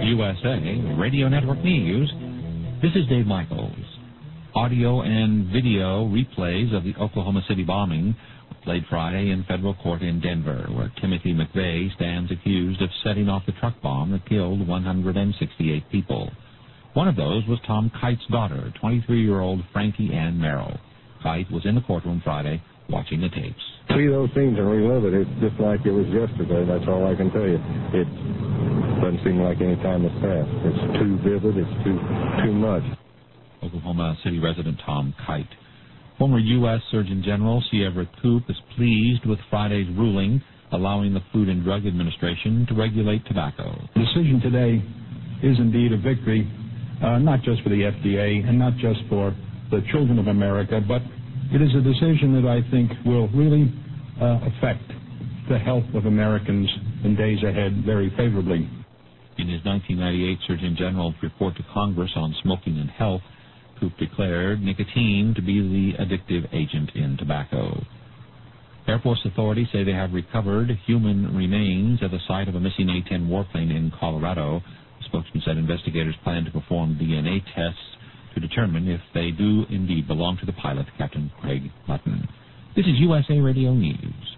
USA Radio Network News. This is Dave Michaels. Audio and video replays of the Oklahoma City bombing were played Friday in federal court in Denver, where Timothy McVeigh stands accused of setting off the truck bomb that killed 168 people. One of those was Tom Kite's daughter, 23-year-old Frankie Ann Merrill. Kite was in the courtroom Friday watching the tapes. See those scenes and relive it. It's just like it was yesterday. That's all I can tell you. It doesn't seem like any time has passed. It's too vivid. It's too much. Oklahoma City resident Tom Kite. Former U.S. Surgeon General C. Everett Koop is pleased with Friday's ruling allowing the Food and Drug Administration to regulate tobacco. The decision today is indeed a victory, not just for the FDA and not just for the children of America, but it is a decision that I think will really affect the health of Americans in days ahead very favorably. In his 1998 Surgeon General's report to Congress on smoking and health, Koop declared nicotine to be the addictive agent in tobacco. Air Force authorities say they have recovered human remains at the site of a missing A-10 warplane in Colorado. The spokesman said investigators plan to perform DNA tests to determine if they do indeed belong to the pilot, Captain Craig Mutton. This is USA Radio News.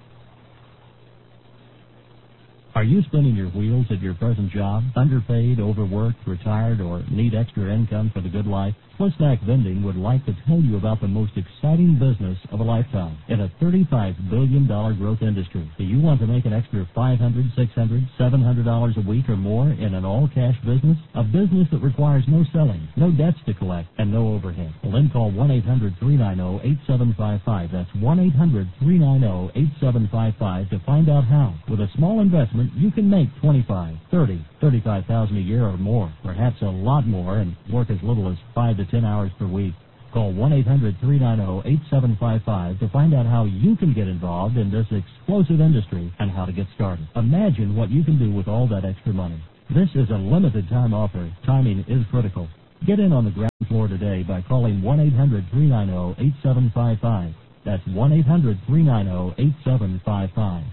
Are you spinning your wheels at your present job? Underpaid, overworked, retired, or need extra income for the good life? Slistack Vending would like to tell you about the most exciting business of a lifetime in a $35 billion growth industry. Do you want to make an extra $500, $600, $700 a week or more in an all-cash business? A business that requires no selling, no debts to collect, and no overhead. Well, then call 1-800-390-8755. That's 1-800-390-8755 to find out how. With a small investment, you can make $25,000, $30,000, $35,000 a year or more, perhaps a lot more, and work as little as 5 to 10 hours per week. Call 1-800-390-8755 to find out how you can get involved in this explosive industry and how to get started. Imagine what you can do with all that extra money. This is a limited time offer. Timing is critical. Get in on the ground floor today by calling 1-800-390-8755. That's 1-800-390-8755.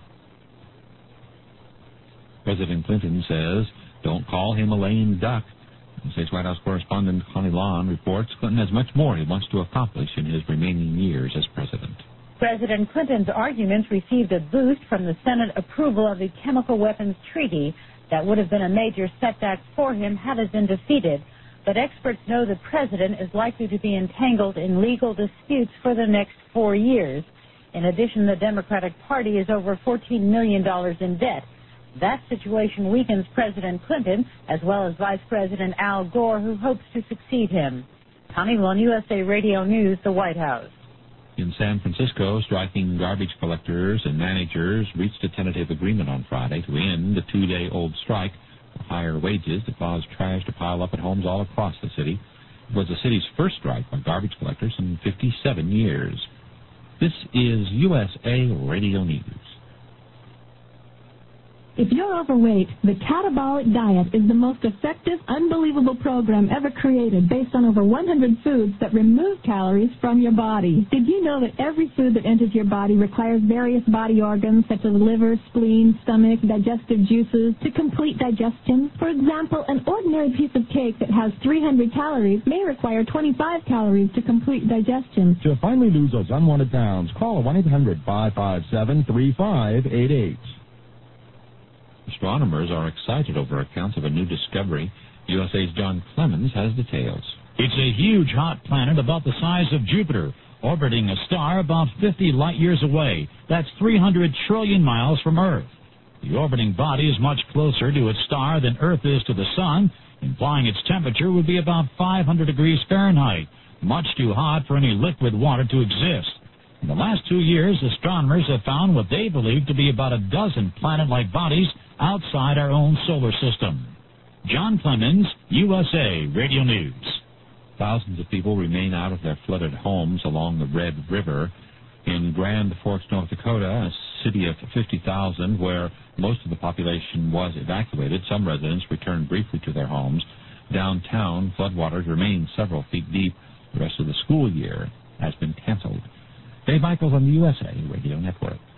President Clinton says, don't call him a lame duck. State's White House correspondent Connie Lon reports Clinton has much more he wants to accomplish in his remaining years as president. President Clinton's arguments received a boost from the Senate approval of the chemical weapons treaty that would have been a major setback for him had it been defeated. But experts know the president is likely to be entangled in legal disputes for the next 4 years. In addition, the Democratic Party is over $14 million in debt. That situation weakens President Clinton, as well as Vice President Al Gore, who hopes to succeed him. Connie Lon, USA Radio News, the White House. In San Francisco, striking garbage collectors and managers reached a tentative agreement on Friday to end the 2-day-old strike for higher wages that caused trash to pile up at homes all across the city. It was the city's first strike by garbage collectors in 57 years. This is USA Radio News. If you're overweight, the Catabolic Diet is the most effective, unbelievable program ever created based on over 100 foods that remove calories from your body. Did you know that every food that enters your body requires various body organs such as liver, spleen, stomach, digestive juices to complete digestion? For example, an ordinary piece of cake that has 300 calories may require 25 calories to complete digestion. To finally lose those unwanted pounds, call 1-800-557-3588. Astronomers are excited over accounts of a new discovery. USA's John Clemens has details. It's a huge hot planet about the size of Jupiter, orbiting a star about 50 light-years away. That's 300 trillion miles from Earth. The orbiting body is much closer to its star than Earth is to the Sun, implying its temperature would be about 500 degrees Fahrenheit, much too hot for any liquid water to exist. In the last 2 years, astronomers have found what they believe to be about a dozen planet-like bodies outside our own solar system. John Clemens, USA Radio News. Thousands of people remain out of their flooded homes along the Red River. In Grand Forks, North Dakota, a city of 50,000 where most of the population was evacuated, some residents returned briefly to their homes. Downtown, floodwaters remain several feet deep. The rest of the school year has been canceled. Dave Michaels on the USA Radio Network.